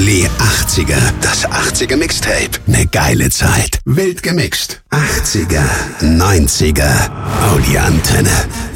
Bulli 80er. Das 80er Mixtape. Ne geile Zeit. Wild gemixt. 80er, 90er. Audi Antenne.